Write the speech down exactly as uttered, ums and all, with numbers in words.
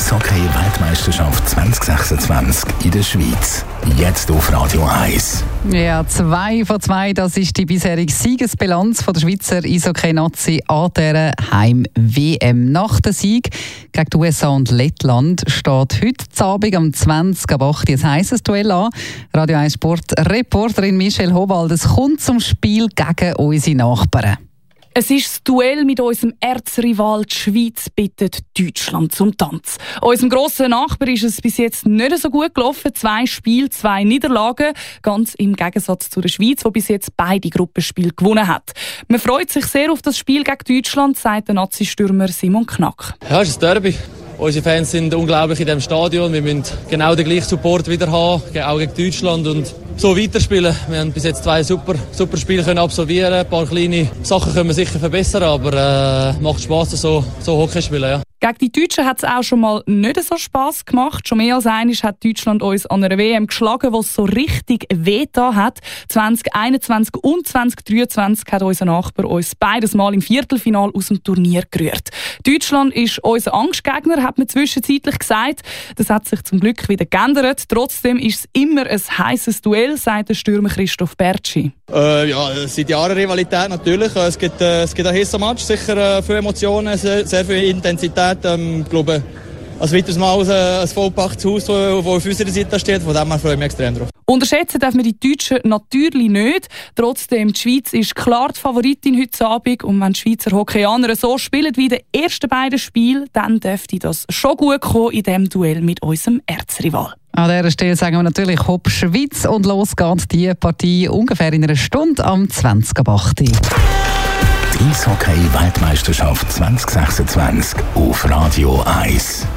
Eishockey-Weltmeisterschaft zwanzig sechsundzwanzig in der Schweiz. Jetzt auf Radio eins. Ja, zwei von zwei, das ist die bisherige Siegesbilanz von der Schweizer Eishockey-Nazi an dieser Heim-W M. Nach dem Sieg gegen die U S A und Lettland steht heute Abend am zwanzig ab acht ein heisses Duell an. Radio eins Sport-Reporterin Michelle Howald, es kommt zum Spiel gegen unsere Nachbarn. Es ist das Duell mit unserem Erzrival. Die Schweiz bittet Deutschland zum Tanz. Unserem grossen Nachbar ist es bis jetzt nicht so gut gelaufen. Zwei Spiele, zwei Niederlagen. Ganz im Gegensatz zu der Schweiz, die bis jetzt beide Gruppenspiele gewonnen hat. Man freut sich sehr auf das Spiel gegen Deutschland, sagt der Nazi-Stürmer Simon Knack. Ja, es ist ein Derby. Unsere Fans sind unglaublich in diesem Stadion. Wir müssen genau den gleichen Support wieder haben, auch gegen Deutschland, und so weiterspielen. Wir haben bis jetzt zwei super, super Spiele können absolvieren. Ein paar kleine Sachen können wir sicher verbessern, aber äh, macht Spass, so, so Hockey spielen. Ja. Gegen die Deutschen hat es auch schon mal nicht so Spass gemacht. Schon mehr als einmal hat Deutschland uns an einer W M geschlagen, wo es so richtig wehgetan hat. zwanzig einundzwanzig und zwanzig dreiundzwanzig hat unser Nachbar uns beides Mal im Viertelfinale aus dem Turnier gerührt. Deutschland ist unser Angstgegner, hat man zwischenzeitlich gesagt. Das hat sich zum Glück wieder geändert. Trotzdem ist es immer ein heisses Duell, sagt der Stürmer Christoph Bertschi. Äh, ja, seit Jahren Rivalität natürlich. Es gibt, äh, es gibt ein heißes Match, sicher äh, viele Emotionen, sehr, sehr viel Intensität. Ähm, ich glaube, ein weiteres Mal ein, ein vollpacktes Haus, das auf unserer Seite steht. Von dem her freue ich mich extrem drauf. Unterschätzen darf man die Deutschen natürlich nicht. Trotzdem, die Schweiz ist klar die Favoritin heute Abend. Und wenn die Schweizer Hockeyaner so spielen wie in den ersten beiden Spielen, dann dürfte das schon gut kommen in diesem Duell mit unserem Erzrival. An dieser Stelle sagen wir natürlich Hopp Schweiz, und los geht die Partie ungefähr in einer Stunde am zwanzig ab acht. Die Eishockey-Weltmeisterschaft zwanzig sechsundzwanzig auf Radio eins.